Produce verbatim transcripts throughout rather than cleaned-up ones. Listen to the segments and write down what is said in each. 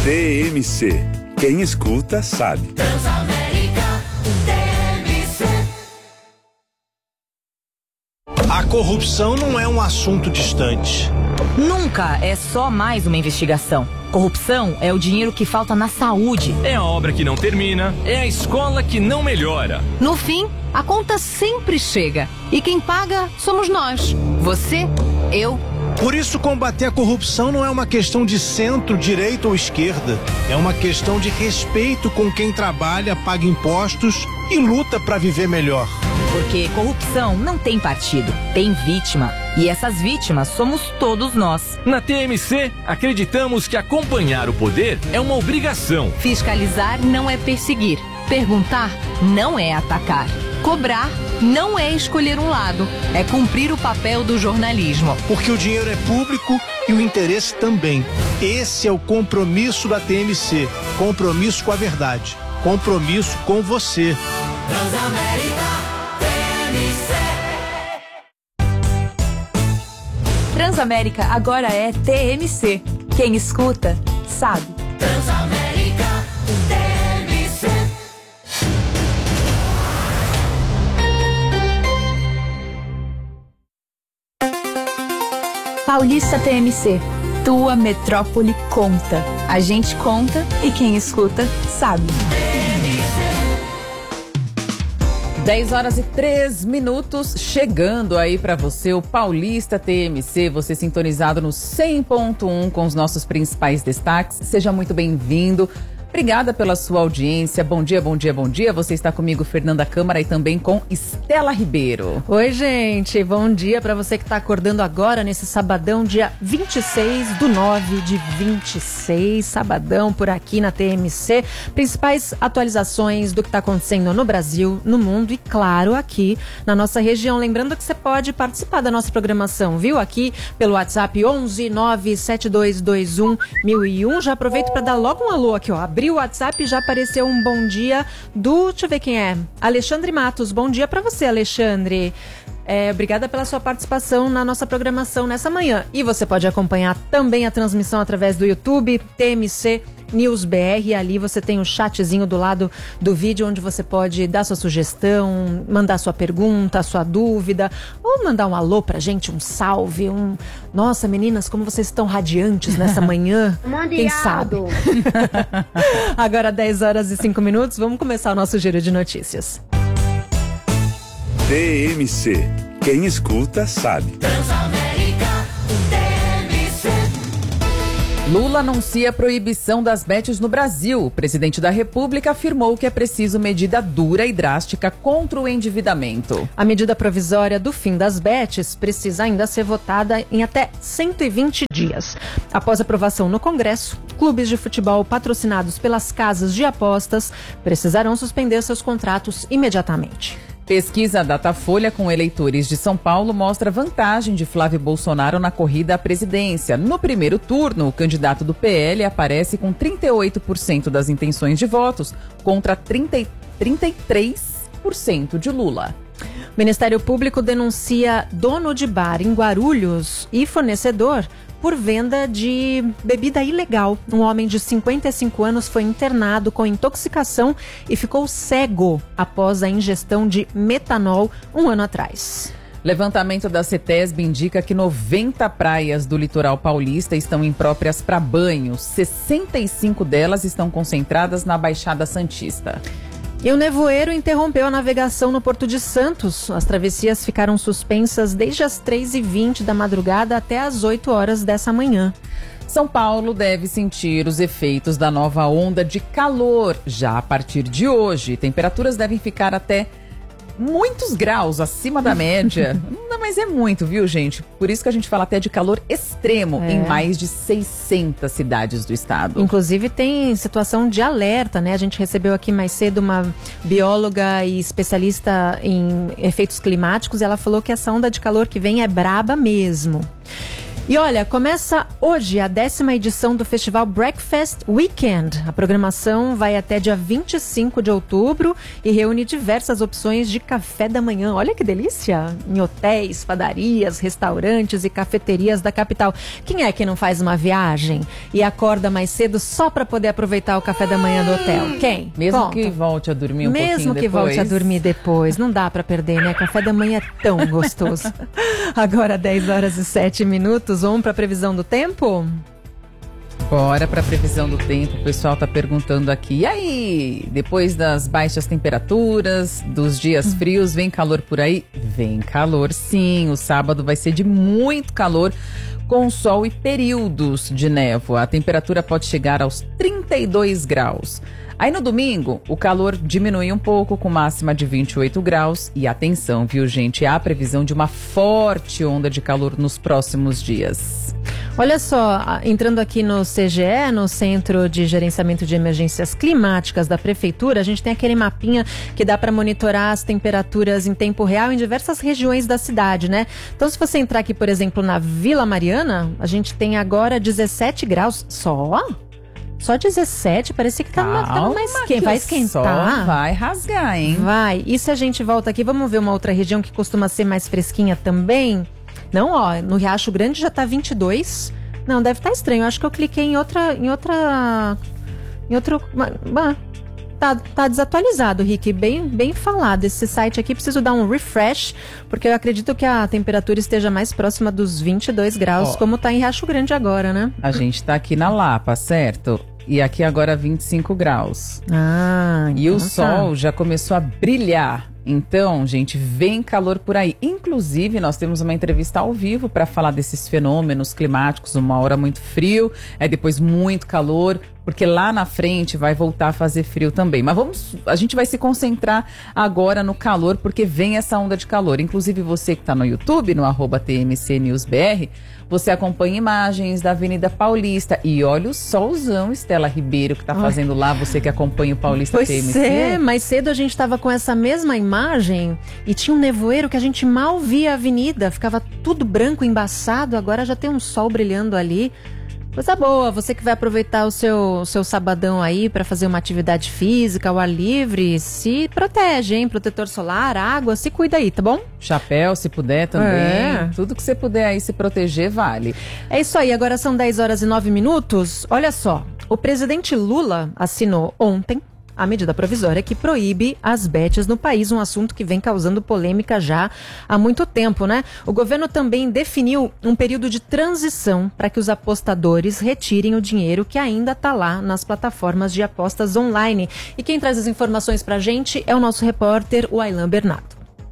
T M C. Quem escuta sabe. Transamérica T M C. A corrupção não é um assunto distante. Nunca é só mais uma investigação. Corrupção é o dinheiro que falta na saúde. É a obra que não termina, é a escola que não melhora. No fim, a conta sempre chega. E quem paga somos nós. Você, eu. Por isso, combater a corrupção não é uma questão de centro, direita ou esquerda. É uma questão de respeito com quem trabalha, paga impostos e luta para viver melhor. Porque corrupção não tem partido, tem vítima. E essas vítimas somos todos nós. Na T M C, acreditamos que acompanhar o poder é uma obrigação. Fiscalizar não é perseguir. Perguntar não é atacar. Cobrar não é escolher um lado. É cumprir o papel do jornalismo. Porque o dinheiro é público e o interesse também. Esse é o compromisso da T M C. Compromisso com a verdade. Compromisso com você. Transamérica T M C. Transamérica agora é T M C. Quem escuta, sabe. Transamérica T M C. Paulista T M C. Tua metrópole conta. A gente conta e quem escuta, sabe. dez horas e três minutos, chegando aí para você o Paulista T M C, você sintonizado no cem ponto um com os nossos principais destaques. Seja muito bem-vindo. Obrigada pela sua audiência. Bom dia, bom dia, bom dia. Você está comigo, Fernanda Câmara, e também com Estela Ribeiro. Oi, gente. Bom dia para você que está acordando agora nesse sabadão, dia vinte e seis do nove de vinte e seis. Sabadão por aqui na T M C. Principais atualizações do que está acontecendo no Brasil, no mundo e, claro, aqui na nossa região. Lembrando que você pode participar da nossa programação, viu? Aqui pelo WhatsApp onze nove sete dois dois um mil e um. Já aproveito para dar logo um alô aqui, ó. Abri o WhatsApp e já apareceu um bom dia do, deixa eu ver quem é, Alexandre Matos. Bom dia para você, Alexandre. É, obrigada pela sua participação na nossa programação nessa manhã. E você pode acompanhar também a transmissão através do YouTube, T M C News B R. Ali você tem o chatzinho do lado do vídeo, onde você pode dar sua sugestão, mandar sua pergunta, sua dúvida, ou mandar um alô pra gente, um salve, um... Nossa, meninas, como vocês estão radiantes nessa manhã. Quem sabe? Agora dez horas e cinco minutos, vamos começar o nosso giro de notícias. T M C. Quem escuta sabe. Transamérica T M C. Lula anuncia a proibição das bets no Brasil. O presidente da República afirmou que é preciso medida dura e drástica contra o endividamento. A medida provisória do fim das bets precisa ainda ser votada em até cento e vinte dias. Após aprovação no Congresso, clubes de futebol patrocinados pelas casas de apostas precisarão suspender seus contratos imediatamente. Pesquisa Datafolha com eleitores de São Paulo mostra vantagem de Flávio Bolsonaro na corrida à presidência. No primeiro turno, o candidato do P L aparece com trinta e oito por cento das intenções de votos contra trinta, trinta e três por cento de Lula. O Ministério Público denuncia dono de bar em Guarulhos e fornecedor por venda de bebida ilegal. Um homem de cinquenta e cinco anos foi internado com intoxicação e ficou cego após a ingestão de metanol um ano atrás. Levantamento da CETESB indica que noventa praias do litoral paulista estão impróprias para banho. sessenta e cinco delas estão concentradas na Baixada Santista. E o nevoeiro interrompeu a navegação no Porto de Santos. As travessias ficaram suspensas desde as três e vinte da madrugada até as oito horas dessa manhã. São Paulo deve sentir os efeitos da nova onda de calor já a partir de hoje. Temperaturas devem ficar até muitos graus acima da média. Não, mas é muito, viu, gente? Por isso que a gente fala até de calor extremo é. em mais de seiscentas cidades do estado. Inclusive tem situação de alerta, né? A gente recebeu aqui mais cedo uma bióloga e especialista em efeitos climáticos e ela falou que essa onda de calor que vem é braba mesmo. E olha, começa hoje a décima edição do Festival Breakfast Weekend. A programação vai até dia vinte e cinco de outubro e reúne diversas opções de café da manhã. Olha que delícia! Em hotéis, padarias, restaurantes e cafeterias da capital. Quem é que não faz uma viagem e acorda mais cedo só para poder aproveitar o café da manhã do hotel? Quem? Mesmo Conta. que volte a dormir um Mesmo pouquinho que depois. volte a dormir depois. Não dá para perder, né? Café da manhã é tão gostoso. Agora dez horas e sete minutos. Vamos para a previsão do tempo? Bora para a previsão do tempo. O pessoal tá perguntando aqui. E aí, depois das baixas temperaturas, dos dias frios, vem calor por aí? Vem calor, sim. O sábado vai ser de muito calor, com sol e períodos de névoa. A temperatura pode chegar aos trinta e dois graus. Aí no domingo, o calor diminui um pouco, com máxima de vinte e oito graus. E atenção, viu, gente? Há previsão de uma forte onda de calor nos próximos dias. Olha só, entrando aqui no C G E, no Centro de Gerenciamento de Emergências Climáticas da Prefeitura, a gente tem aquele mapinha que dá para monitorar as temperaturas em tempo real em diversas regiões da cidade, né? Então, se você entrar aqui, por exemplo, na Vila Mariana, a gente tem agora dezessete graus só. Só dezessete, parece que tá numa, tá numa esquen- vai esquentar. Só vai rasgar, hein? Vai. E se a gente volta aqui, vamos ver uma outra região que costuma ser mais fresquinha também? Não, ó, no Riacho Grande já tá vinte e dois. Não, deve estar estranho. Eu acho que eu cliquei em outra, em outra, em outro, bah, tá, tá desatualizado, Rick, bem, bem falado. Esse site aqui, preciso dar um refresh, porque eu acredito que a temperatura esteja mais próxima dos vinte e dois graus, Ó, como tá em Riacho Grande agora, né? A gente tá aqui na Lapa, certo? E aqui agora vinte e cinco graus. Ah, E o então sol tá. já começou a brilhar. Então, gente, vem calor por aí. Inclusive, nós temos uma entrevista ao vivo para falar desses fenômenos climáticos. Uma hora muito frio, é depois muito calor, porque lá na frente vai voltar a fazer frio também. Mas vamos, a gente vai se concentrar agora no calor, porque vem essa onda de calor. Inclusive, você que está no YouTube, no arroba T M C News B R, você acompanha imagens da Avenida Paulista. E olha o solzão, Estela Ribeiro, que está fazendo lá, você que acompanha o Paulista Pois T M C. é, mais cedo a gente estava com essa mesma imagem e tinha um nevoeiro que a gente mal via a avenida, ficava tudo branco, embaçado, agora já tem um sol brilhando ali. Coisa boa, você que vai aproveitar o seu, seu sabadão aí para fazer uma atividade física ao ar livre, se protege, hein? Protetor solar, água, se cuida aí, tá bom? Chapéu, se puder também. É. Tudo que você puder aí se proteger, vale. É isso aí, agora são dez horas e nove minutos. Olha só, o presidente Lula assinou ontem a medida provisória que proíbe as bets no país, um assunto que vem causando polêmica já há muito tempo, né? O governo também definiu um período de transição para que os apostadores retirem o dinheiro que ainda está lá nas plataformas de apostas online. E quem traz as informações para a gente é o nosso repórter, o Aylan Bernardo.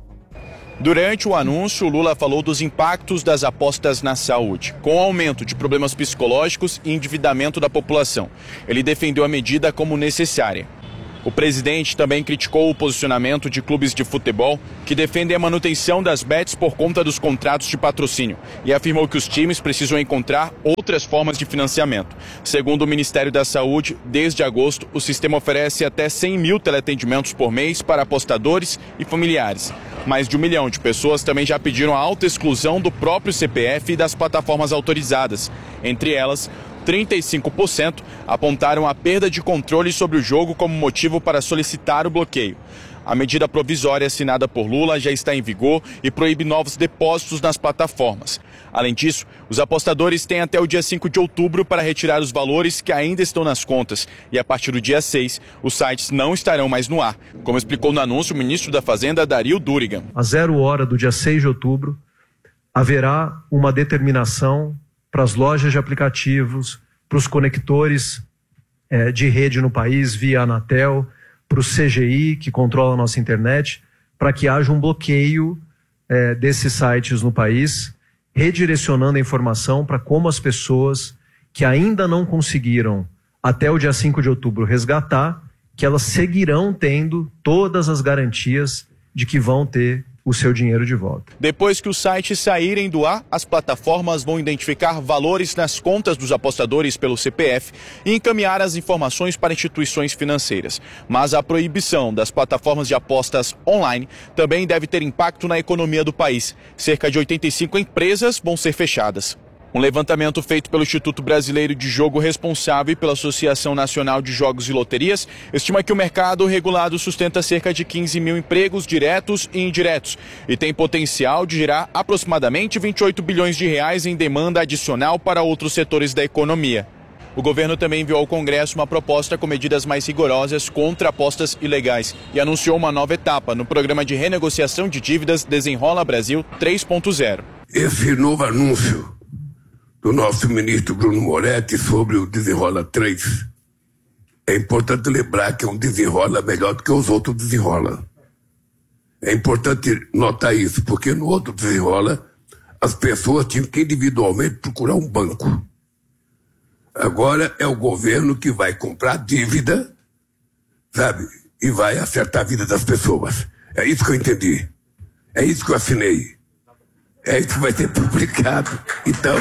Durante o anúncio, Lula falou dos impactos das apostas na saúde, com o aumento de problemas psicológicos e endividamento da população. Ele defendeu a medida como necessária. O presidente também criticou o posicionamento de clubes de futebol que defendem a manutenção das bets por conta dos contratos de patrocínio e afirmou que os times precisam encontrar outras formas de financiamento. Segundo o Ministério da Saúde, desde agosto, o sistema oferece até cem mil teleatendimentos por mês para apostadores e familiares. Mais de um milhão de pessoas também já pediram a autoexclusão do próprio C P F e das plataformas autorizadas. Entre elas, trinta e cinco por cento apontaram a perda de controle sobre o jogo como motivo para solicitar o bloqueio. A medida provisória assinada por Lula já está em vigor e proíbe novos depósitos nas plataformas. Além disso, os apostadores têm até o dia cinco de outubro para retirar os valores que ainda estão nas contas. E a partir do dia seis, os sites não estarão mais no ar, como explicou no anúncio o ministro da Fazenda, Dario Durigan. A zero hora do dia seis de outubro, haverá uma determinação para as lojas de aplicativos, para os conectores é, de rede no país via Anatel, para o C G I, que controla a nossa internet, para que haja um bloqueio é, desses sites no país, redirecionando a informação para como as pessoas que ainda não conseguiram, até o dia cinco de outubro, resgatar, que elas seguirão tendo todas as garantias de que vão ter o seu dinheiro de volta. Depois que os sites saírem do ar, as plataformas vão identificar valores nas contas dos apostadores pelo C P F e encaminhar as informações para instituições financeiras. Mas a proibição das plataformas de apostas online também deve ter impacto na economia do país. Cerca de oitenta e cinco empresas vão ser fechadas. Um levantamento feito pelo Instituto Brasileiro de Jogo Responsável e pela Associação Nacional de Jogos e Loterias estima que o mercado regulado sustenta cerca de quinze mil empregos diretos e indiretos e tem potencial de gerar aproximadamente vinte e oito bilhões de reais em demanda adicional para outros setores da economia. O governo também enviou ao Congresso uma proposta com medidas mais rigorosas contra apostas ilegais e anunciou uma nova etapa no programa de renegociação de dívidas Desenrola Brasil três ponto zero. Esse novo anúncio do nosso ministro Bruno Moretti sobre o Desenrola três, é importante lembrar que é um desenrola melhor do que os outros desenrola. É importante notar isso, porque no outro desenrola as pessoas tinham que individualmente procurar um banco. Agora é o governo que vai comprar dívida, sabe? E vai acertar a vida das pessoas. É isso que eu entendi. É isso que eu assinei. É isso que vai ser publicado. Então...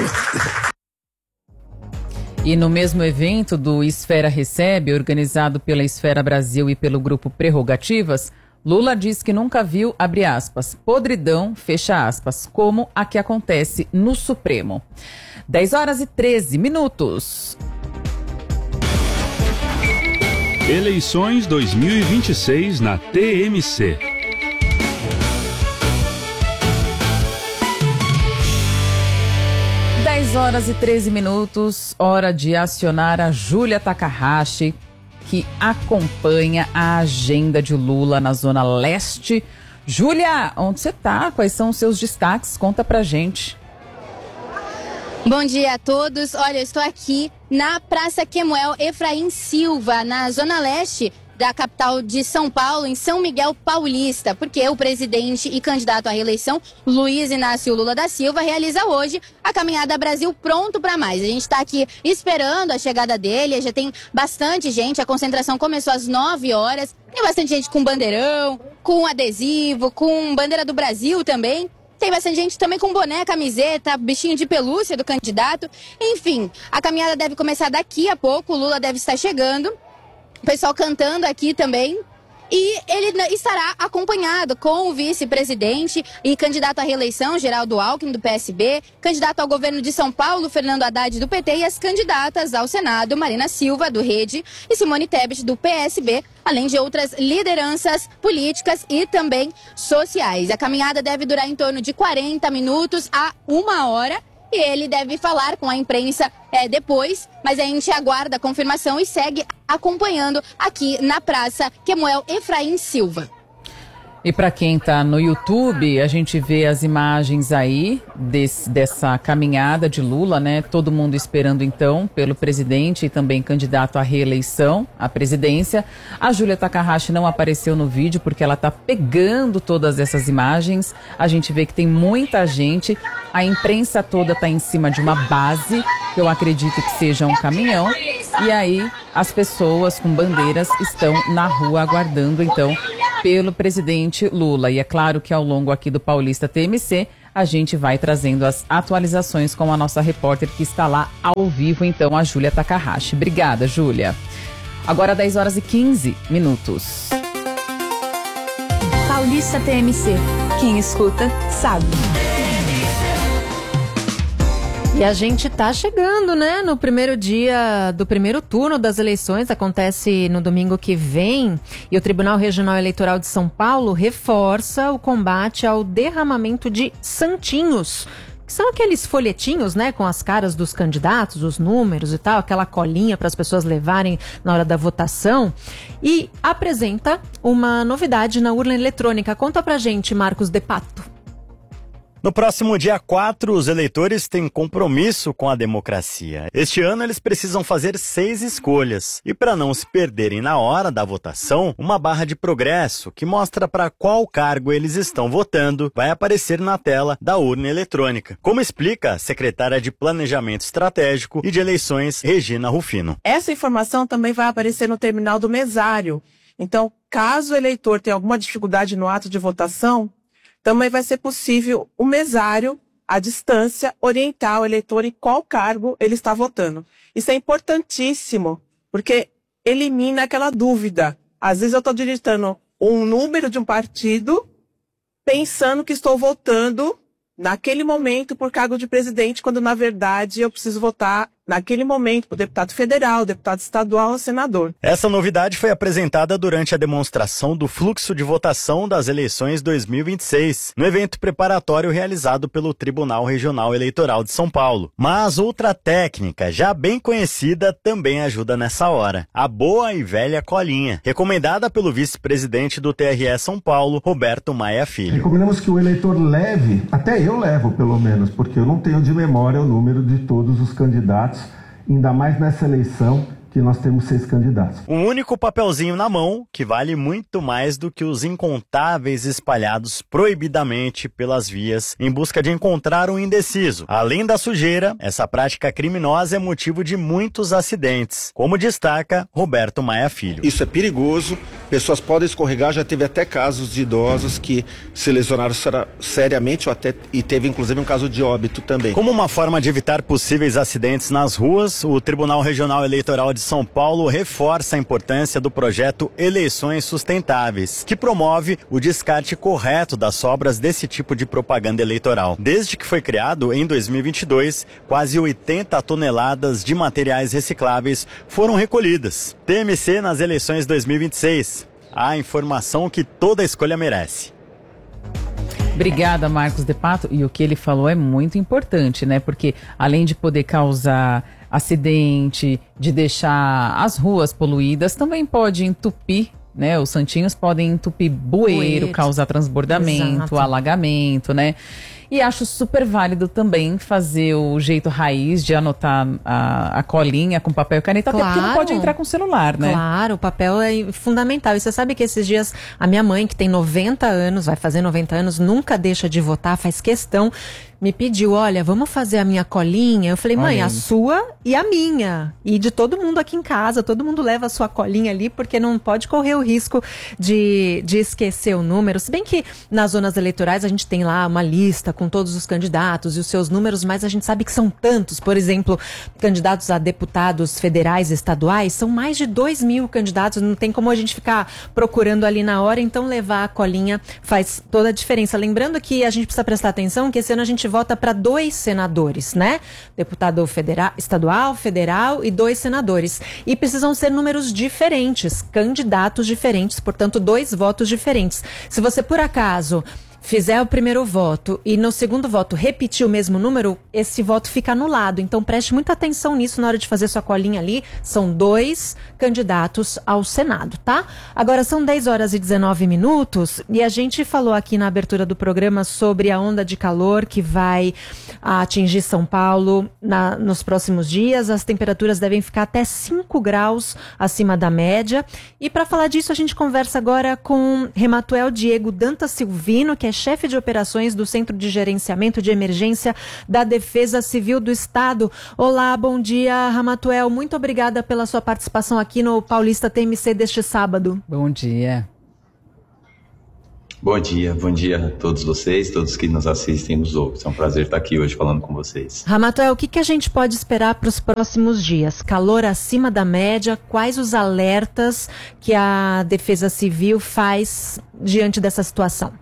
E no mesmo evento do Esfera Recebe, organizado pela Esfera Brasil e pelo Grupo Prerrogativas, Lula diz que nunca viu, abre aspas, podridão, fecha aspas, como a que acontece no Supremo. dez horas e treze minutos. Eleições dois mil e vinte e seis na T M C. dez horas e treze minutos, hora de acionar a Júlia Takahashi, que acompanha a agenda de Lula na Zona Leste. Júlia, onde você tá? Quais são os seus destaques? Conta pra gente. Bom dia a todos. Olha, eu estou aqui na Praça Quemuel Efraim Silva, na Zona Leste da capital de São Paulo, em São Miguel Paulista, porque o presidente e candidato à reeleição, Luiz Inácio Lula da Silva, realiza hoje a caminhada Brasil Pronto para Mais. A gente está aqui esperando a chegada dele, já tem bastante gente, a concentração começou às nove horas, tem bastante gente com bandeirão, com adesivo, com bandeira do Brasil também. Tem bastante gente também com boné, camiseta, bichinho de pelúcia do candidato. Enfim, a caminhada deve começar daqui a pouco, o Lula deve estar chegando. O pessoal cantando aqui também. E ele estará acompanhado com o vice-presidente e candidato à reeleição, Geraldo Alckmin, do P S B, candidato ao governo de São Paulo, Fernando Haddad, do P T, e as candidatas ao Senado, Marina Silva, do Rede, e Simone Tebet, do P S B, além de outras lideranças políticas e também sociais. A caminhada deve durar em torno de quarenta minutos a uma hora. E ele deve falar com a imprensa é, depois, mas a gente aguarda a confirmação e segue acompanhando aqui na Praça Quemuel Efraim Silva. E para quem está no YouTube, a gente vê as imagens aí desse, dessa caminhada de Lula, né? Todo mundo esperando então pelo presidente e também candidato à reeleição, à presidência. A Júlia Takahashi não apareceu no vídeo porque ela está pegando todas essas imagens. A gente vê que tem muita gente, a imprensa toda está em cima de uma base, que eu acredito que seja um caminhão. E aí as pessoas com bandeiras estão na rua aguardando então pelo presidente Lula. E é claro que ao longo aqui do Paulista T M C, a gente vai trazendo as atualizações com a nossa repórter que está lá ao vivo, então, a Júlia Takahashi. Obrigada, Júlia. Agora dez horas e quinze minutos. Paulista T M C. Quem escuta, sabe. E a gente tá chegando, né, no primeiro dia do primeiro turno das eleições, acontece no domingo que vem, e o Tribunal Regional Eleitoral de São Paulo reforça o combate ao derramamento de santinhos, que são aqueles folhetinhos, né, com as caras dos candidatos, os números e tal, aquela colinha para as pessoas levarem na hora da votação, e apresenta uma novidade na urna eletrônica. Conta pra gente, Marcos De Pato. No próximo dia quatro, os eleitores têm compromisso com a democracia. Este ano eles precisam fazer seis escolhas. E para não se perderem na hora da votação, uma barra de progresso que mostra para qual cargo eles estão votando vai aparecer na tela da urna eletrônica. Como explica a secretária de Planejamento Estratégico e de Eleições, Regina Rufino. Essa informação também vai aparecer no terminal do mesário. Então, caso o eleitor tenha alguma dificuldade no ato de votação, também vai ser possível o mesário, à distância, orientar o eleitor em qual cargo ele está votando. Isso é importantíssimo, porque elimina aquela dúvida. Às vezes eu estou digitando um número de um partido, pensando que estou votando naquele momento por cargo de presidente, quando na verdade eu preciso votar naquele momento para o deputado federal, deputado estadual ou senador. Essa novidade foi apresentada durante a demonstração do fluxo de votação das eleições dois mil e vinte e seis, no evento preparatório realizado pelo Tribunal Regional Eleitoral de São Paulo. Mas outra técnica, já bem conhecida, também ajuda nessa hora: a boa e velha colinha, recomendada pelo vice-presidente do T R E São Paulo, Roberto Maia Filho. Recomendamos que o eleitor leve, até eu levo pelo menos, porque eu não tenho de memória o número de todos os candidatos, ainda mais nessa eleição que nós temos seis candidatos. Um único papelzinho na mão que vale muito mais do que os incontáveis espalhados proibidamente pelas vias em busca de encontrar um indeciso. Além da sujeira, essa prática criminosa é motivo de muitos acidentes, como destaca Roberto Maia Filho. Isso é perigoso, pessoas podem escorregar, já teve até casos de idosos que se lesionaram seriamente ou até, e teve inclusive um caso de óbito também. Como uma forma de evitar possíveis acidentes nas ruas, o Tribunal Regional Eleitoral de São Paulo reforça a importância do projeto Eleições Sustentáveis, que promove o descarte correto das sobras desse tipo de propaganda eleitoral. Desde que foi criado, em dois mil e vinte e dois, quase oitenta toneladas de materiais recicláveis foram recolhidas. T M C nas eleições dois mil e vinte e seis. A informação que toda escolha merece. Obrigada, Marcos de Pato. E o que ele falou é muito importante, né? Porque além de poder causar acidente, de deixar as ruas poluídas, também pode entupir, né? Os santinhos podem entupir bueiro, bueiro. causar transbordamento, Exato. alagamento, né? E acho super válido também fazer o jeito raiz de anotar a, a colinha com papel e caneta, claro. Até porque não pode entrar com celular, né? Claro, o papel é fundamental. E você sabe que esses dias a minha mãe, que tem noventa anos, vai fazer noventa anos, nunca deixa de votar, faz questão, me pediu, olha, vamos fazer a minha colinha? Eu falei, mãe, Ai. a sua e a minha. E de todo mundo aqui em casa, todo mundo leva a sua colinha ali, porque não pode correr o risco de, de esquecer o número. Se bem que nas zonas eleitorais a gente tem lá uma lista com todos os candidatos e os seus números, mas a gente sabe que são tantos. Por exemplo, candidatos a deputados federais e estaduais, são mais de dois mil candidatos, não tem como a gente ficar procurando ali na hora, então levar a colinha faz toda a diferença. Lembrando que a gente precisa prestar atenção que esse ano a gente vota para dois senadores, né? Deputado federal, estadual, federal e dois senadores. E precisam ser números diferentes, candidatos diferentes, portanto, dois votos diferentes. Se você, por acaso, fizer o primeiro voto e no segundo voto repetir o mesmo número, esse voto fica anulado. Então preste muita atenção nisso na hora de fazer sua colinha ali. São dois candidatos ao Senado, tá? Agora são dez horas e dezenove minutos e a gente falou aqui na abertura do programa sobre a onda de calor que vai atingir São Paulo na, nos próximos dias. As temperaturas devem ficar até cinco graus acima da média. E para falar disso, a gente conversa agora com Rematuel Diego Dantas Silvino, que é chefe de operações do Centro de Gerenciamento de Emergência da Defesa Civil do Estado. Olá, bom dia, Ramatuel. Muito obrigada pela sua participação aqui no Paulista T M C deste sábado. Bom dia. Bom dia, bom dia a todos vocês, todos que nos assistem e nos ouvem. É um prazer estar aqui hoje falando com vocês. Ramatuel, o que, que a gente pode esperar para os próximos dias? Calor acima da média, quais os alertas que a Defesa Civil faz diante dessa situação?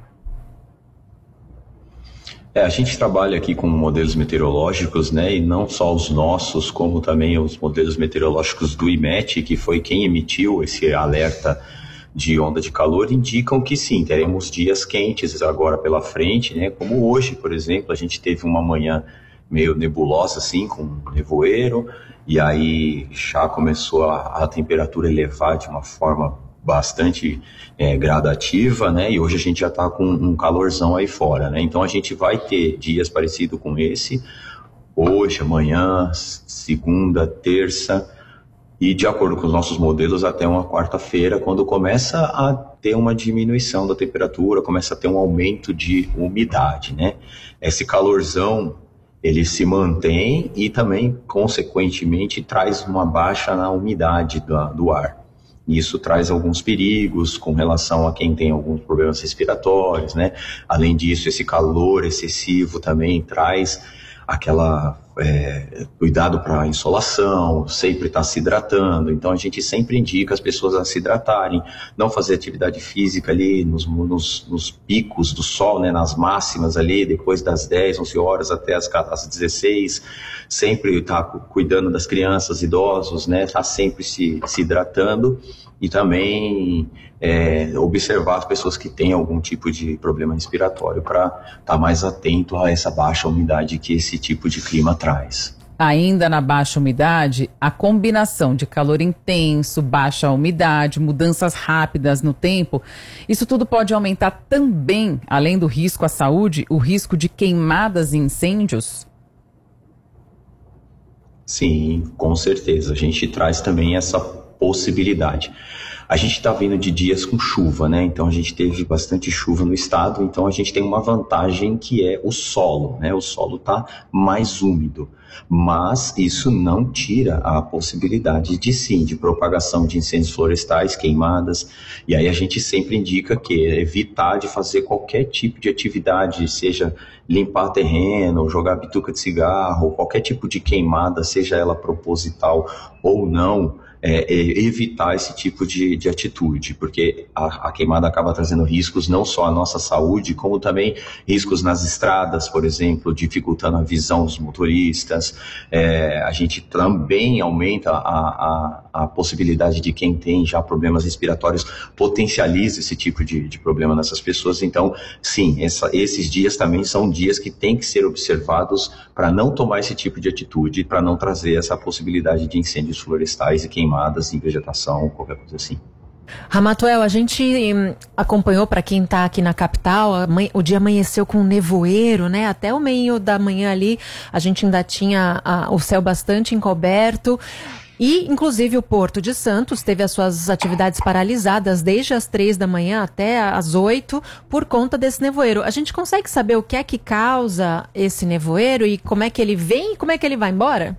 É, a gente trabalha aqui com modelos meteorológicos, né, e não só os nossos, como também os modelos meteorológicos do I M E T, que foi quem emitiu esse alerta de onda de calor, indicam que sim, teremos dias quentes agora pela frente, né, como hoje, por exemplo, a gente teve uma manhã meio nebulosa, assim, com nevoeiro, e aí já começou a, a temperatura elevar de uma forma bastante é, gradativa, né? E hoje a gente já está com um calorzão aí fora, né? Então a gente vai ter dias parecidos com esse, hoje, amanhã, segunda, terça, e de acordo com os nossos modelos até uma quarta-feira, quando começa a ter uma diminuição da temperatura, começa a ter um aumento de umidade, né? Esse calorzão, ele se mantém e também, consequentemente, traz uma baixa na umidade do, do ar. Isso traz alguns perigos com relação a quem tem alguns problemas respiratórios, né? Além disso, esse calor excessivo também traz aquela É, cuidado para insolação, sempre estar tá se hidratando. Então a gente sempre indica as pessoas a se hidratarem, não fazer atividade física ali nos, nos, nos picos do sol, né, nas máximas ali, depois das dez, onze horas até as, as dezesseis, sempre estar tá cuidando das crianças, idosos, né, tá sempre se, se hidratando. E também é, observar as pessoas que têm algum tipo de problema respiratório para estar tá mais atento a essa baixa umidade que esse tipo de clima traz. Ainda na baixa umidade, a combinação de calor intenso, baixa umidade, mudanças rápidas no tempo, isso tudo pode aumentar também, além do risco à saúde, o risco de queimadas e incêndios? Sim, com certeza. A gente traz também essa possibilidade. A gente está vindo de dias com chuva, né? Então a gente teve bastante chuva no estado, então a gente tem uma vantagem que é o solo, né? O solo está mais úmido, mas isso não tira a possibilidade de sim, de propagação de incêndios florestais, queimadas, e aí a gente sempre indica que é evitar de fazer qualquer tipo de atividade, seja limpar terreno, jogar bituca de cigarro, qualquer tipo de queimada, seja ela proposital ou não. É, é evitar esse tipo de, de atitude, porque a, a queimada acaba trazendo riscos não só à nossa saúde, como também riscos nas estradas, por exemplo, dificultando a visão dos motoristas. É, a gente também aumenta a, a, a possibilidade de quem tem já problemas respiratórios, potencializa esse tipo de, de problema nessas pessoas. Então, sim, essa, esses dias também são dias que têm que ser observados para não tomar esse tipo de atitude, para não trazer essa possibilidade de incêndios florestais e queimadas em vegetação, qualquer coisa assim. Ramatuel, a gente hum, acompanhou, para quem está aqui na capital, o dia amanheceu com nevoeiro, né? Até o meio da manhã ali, a gente ainda tinha a, o céu bastante encoberto. E, inclusive, o Porto de Santos teve as suas atividades paralisadas desde as três da manhã até as oito por conta desse nevoeiro. A gente consegue saber o que é que causa esse nevoeiro e como é que ele vem e como é que ele vai embora?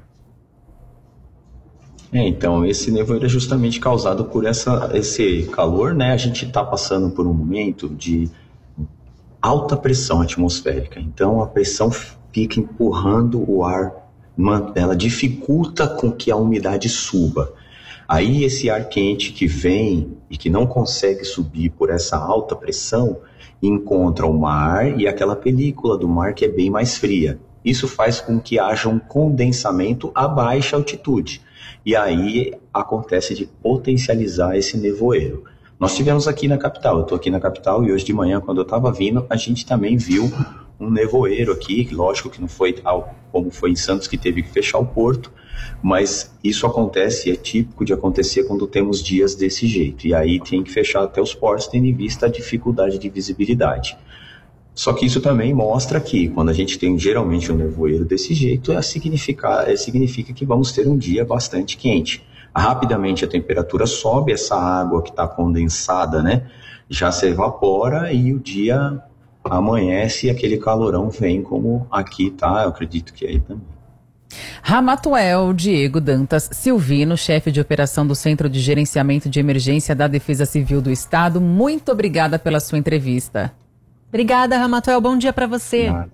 É, então, esse nevoeiro é justamente causado por essa, esse calor, né? A gente está passando por um momento de alta pressão atmosférica. Então, a pressão fica empurrando o ar, ela dificulta com que a umidade suba. Aí, esse ar quente que vem e que não consegue subir por essa alta pressão, encontra o mar e aquela película do mar que é bem mais fria. Isso faz com que haja um condensamento a baixa altitude. E aí acontece de potencializar esse nevoeiro. Nós tivemos aqui na capital, eu estou aqui na capital e hoje de manhã, quando eu estava vindo, a gente também viu um nevoeiro aqui, lógico que não foi tal como foi em Santos, que teve que fechar o porto, mas isso acontece, é típico de acontecer quando temos dias desse jeito. E aí tem que fechar até os portos, tendo em vista a dificuldade de visibilidade. Só que isso também mostra que, quando a gente tem geralmente um nevoeiro desse jeito, é significa, é, significa que vamos ter um dia bastante quente. Rapidamente a temperatura sobe, essa água que está condensada, né, já se evapora e o dia amanhece e aquele calorão vem como aqui tá, eu acredito que aí também. Ramatuel Diego Dantas Silvino, chefe de operação do Centro de Gerenciamento de Emergência da Defesa Civil do Estado, muito obrigada pela sua entrevista. Obrigada, Ramatuel. Bom dia para você. Ah,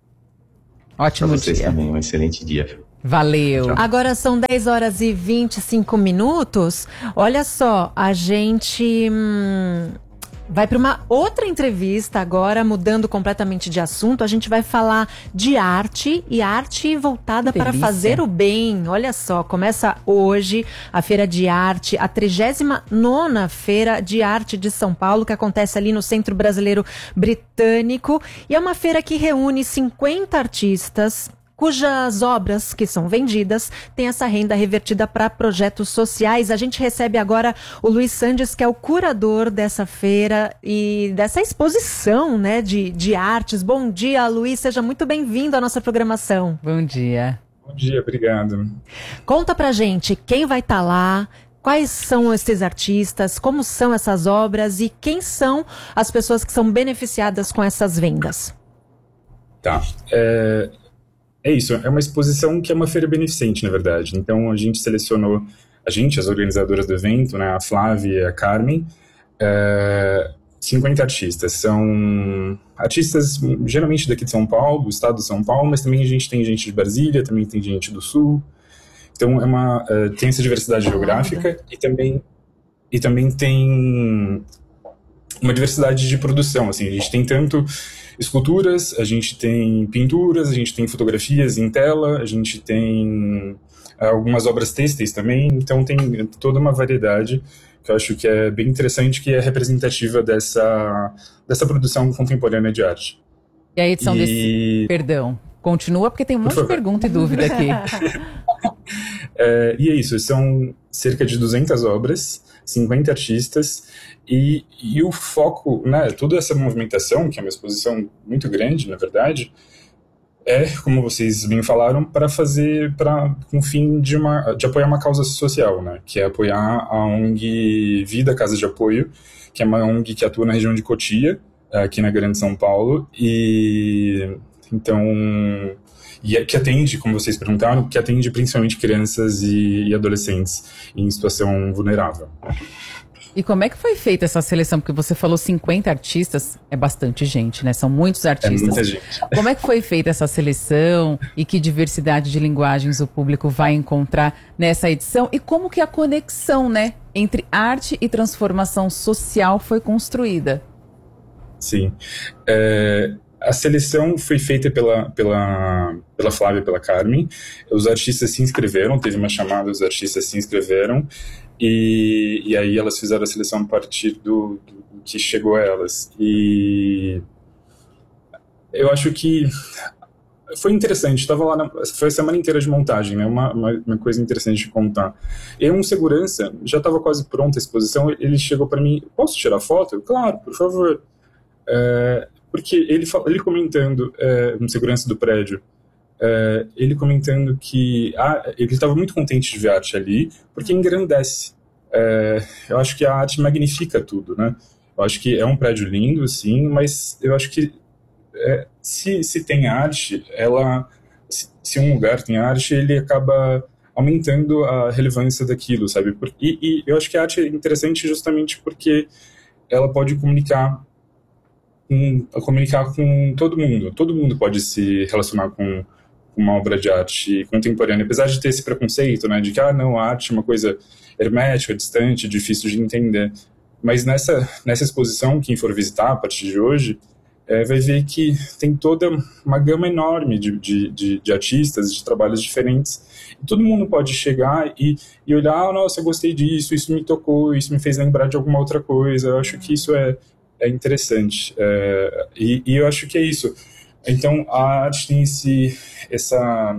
Ótimo pra vocês dia. Também, um excelente dia. Valeu. Tchau. Agora são dez horas e vinte e cinco minutos. Olha só, a gente hum, vai para uma outra entrevista agora, mudando completamente de assunto. A gente vai falar de arte e arte voltada para fazer o bem. Olha só, começa hoje a Feira de Arte, a trigésima nona Feira de Arte de São Paulo, que acontece ali no Centro Brasileiro Britânico. E é uma feira que reúne cinquenta artistas, cujas obras que são vendidas têm essa renda revertida para projetos sociais. A gente recebe agora o Luiz Sandes, que é o curador dessa feira e dessa exposição, né, de, de artes. Bom dia, Luiz, seja muito bem-vindo à nossa programação. Bom dia. Bom dia, obrigado. Conta pra gente quem vai estar lá, quais são esses artistas, como são essas obras e quem são as pessoas que são beneficiadas com essas vendas. Tá, é... É isso, é uma exposição que é uma feira beneficente, na verdade. Então, a gente selecionou, a gente, as organizadoras do evento, né, a Flávia e a Carmen, é, cinquenta artistas. São artistas geralmente daqui de São Paulo, do estado de São Paulo, mas também a gente tem gente de Brasília, também tem gente do Sul. Então é uma, uh, tem essa diversidade geográfica e também, e também tem uma diversidade de produção. Assim, a gente tem tanto esculturas, a gente tem pinturas, a gente tem fotografias em tela, a gente tem uh, algumas obras têxteis também, então tem toda uma variedade que eu acho que é bem interessante, que é representativa dessa, dessa produção contemporânea de arte. E a edição e... desse... Perdão, continua, porque tem um monte de pergunta e dúvida aqui. é, e é isso, são cerca de duzentas obras, cinquenta artistas, e, e o foco, né, toda essa movimentação, que é uma exposição muito grande, na verdade, é, como vocês bem falaram, para fazer, para com o fim de, uma, de apoiar uma causa social, né, que é apoiar a ONG Vida Casa de Apoio, que é uma ONG que atua na região de Cotia, aqui na Grande São Paulo, e então, e que atende, como vocês perguntaram, que atende principalmente crianças e, e adolescentes em situação vulnerável. E como é que foi feita essa seleção? Porque você falou cinquenta artistas, é bastante gente, né? São muitos artistas. É muita gente. Como é que foi feita essa seleção e que diversidade de linguagens o público vai encontrar nessa edição? E como que a conexão, né, entre arte e transformação social foi construída? Sim. É, a seleção foi feita pela, pela, pela Flávia e pela Carmen. Os artistas se inscreveram, teve uma chamada, os artistas se inscreveram. E, e aí elas fizeram a seleção a partir do, do que chegou a elas. E eu acho que foi interessante, estava lá, na, foi a semana inteira de montagem, né? uma, uma, uma coisa interessante de contar. E um segurança, já estava quase pronta a exposição, ele chegou para mim, posso tirar foto? Eu, claro, por favor. É, porque ele, ele comentando, é, um segurança do prédio, É, ele comentando que ah, ele estava muito contente de ver arte ali, porque engrandece. É, eu acho que a arte magnifica tudo, né? Eu acho que é um prédio lindo, sim, mas eu acho que é, se, se tem arte, ela, se, se um lugar tem arte, ele acaba aumentando a relevância daquilo, sabe? E, e eu acho que a arte é interessante justamente porque ela pode comunicar com, comunicar com todo mundo. Todo mundo pode se relacionar com uma obra de arte contemporânea, apesar de ter esse preconceito, né, de que, ah, não, a arte é uma coisa hermética, distante, difícil de entender. Mas nessa, nessa exposição, quem for visitar a partir de hoje, é, vai ver que tem toda uma gama enorme de, de, de, de artistas, de trabalhos diferentes. E todo mundo pode chegar e, e olhar, ah, nossa, eu gostei disso, isso me tocou, isso me fez lembrar de alguma outra coisa. Eu acho que isso é, é interessante. É, e, e eu acho que é isso. Então, a arte tem esse, essa,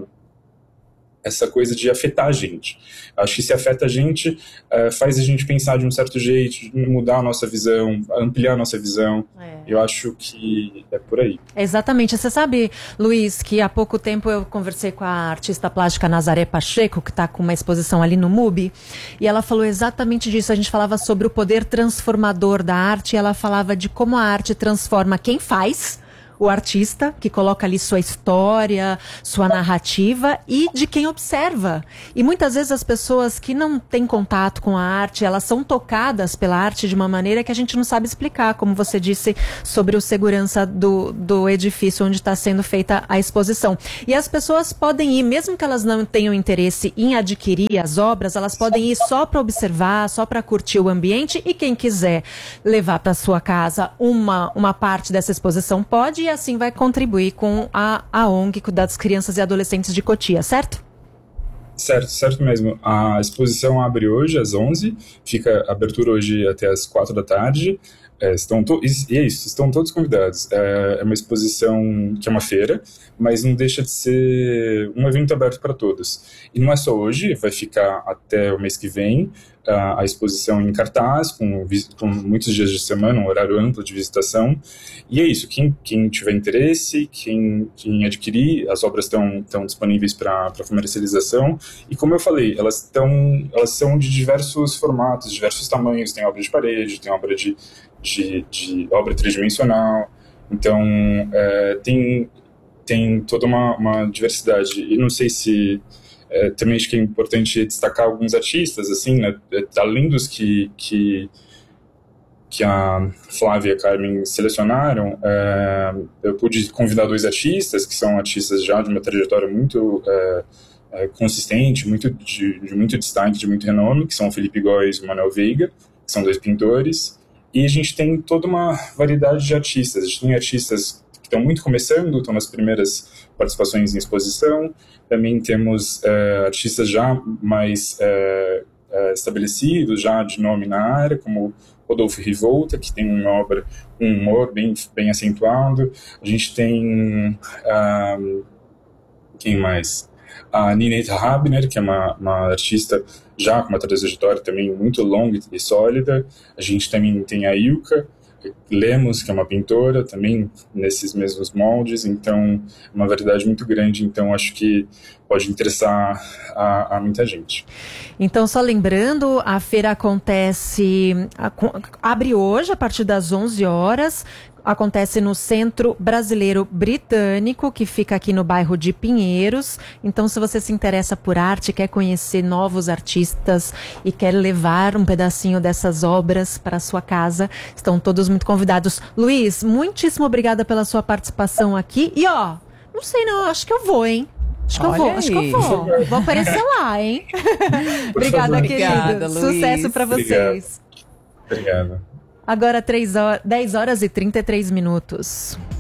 essa coisa de afetar a gente. Acho que se afeta a gente, uh, faz a gente pensar de um certo jeito, mudar a nossa visão, ampliar a nossa visão. É. Eu acho que é por aí. Exatamente. Você sabe, Luiz, que há pouco tempo eu conversei com a artista plástica Nazaré Pacheco, que está com uma exposição ali no MUBI, e ela falou exatamente disso. A gente falava sobre o poder transformador da arte, e ela falava de como a arte transforma quem faz, o artista, que coloca ali sua história, sua narrativa, e de quem observa. E muitas vezes as pessoas que não têm contato com a arte, elas são tocadas pela arte de uma maneira que a gente não sabe explicar, como você disse sobre o segurança do, do edifício onde está sendo feita a exposição. E as pessoas podem ir, mesmo que elas não tenham interesse em adquirir as obras, elas podem ir só para observar, só para curtir o ambiente, e quem quiser levar para sua casa uma, uma parte dessa exposição pode, e assim vai contribuir com a, a ONG das Crianças e Adolescentes de Cotia, certo? Certo, certo mesmo. A exposição abre hoje às onze, fica a abertura hoje até às quatro da tarde. É, estão to- e é isso, estão todos convidados. É, é uma exposição que é uma feira, mas não deixa de ser um evento aberto para todos. E não é só hoje, vai ficar até o mês que vem, a, a exposição em cartaz, com, com muitos dias de semana, um horário amplo de visitação. E é isso, quem, quem tiver interesse, quem, quem adquirir, as obras estão, estão disponíveis para comercialização. E como eu falei, elas, estão, elas são de diversos formatos, diversos tamanhos, tem obra de parede, tem obra de De, de obra tridimensional, então é, tem, tem toda uma, uma diversidade. E não sei se é, também acho que é importante destacar alguns artistas, assim, né, além dos que, que que a Flávia e a Carmen selecionaram, é, eu pude convidar dois artistas, que são artistas já de uma trajetória muito é, é, consistente, muito de, de muito destaque, de muito renome, que são o Felipe Góes e o Manuel Veiga, que são dois pintores, e a gente tem toda uma variedade de artistas. A gente tem artistas que estão muito começando, estão nas primeiras participações em exposição, também temos é, artistas já mais é, é, estabelecidos, já de nome na área, como Rodolfo Rivolta, que tem uma obra, um humor bem, bem acentuado. A gente tem... Um, quem mais? A Ninette Habner, que é uma, uma artista já com uma trajetória também muito longa e sólida. A gente também tem a Ilka Lemos, que é uma pintora, também nesses mesmos moldes. Então, é uma variedade muito grande. Então, acho que pode interessar a, a muita gente. Então, só lembrando, a feira acontece, abre hoje a partir das onze horas, acontece no Centro Brasileiro Britânico, que fica aqui no bairro de Pinheiros. Então, se você se interessa por arte, quer conhecer novos artistas e quer levar um pedacinho dessas obras para a sua casa, estão todos muito convidados. Luiz, muitíssimo obrigada pela sua participação aqui. E ó, não sei não, acho que eu vou, hein? Acho que Olha eu vou, aí. acho que eu vou. Vou aparecer lá, hein? Obrigada, querido. Obrigada, Luiz. Sucesso para vocês. Obrigado. Agora três horas, dez horas e trinta e três minutos.